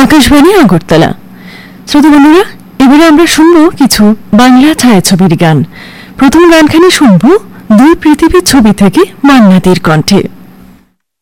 আকাশবাণী আগরতলা। শ্রোতা বন্ধুরা, এবারে আমরা শুনব কিছু বাংলা ছায়াছবির গান। প্রথম গানখানি শুনব দুই পৃথিবী ছবি থেকে মান্নাদের কণ্ঠে।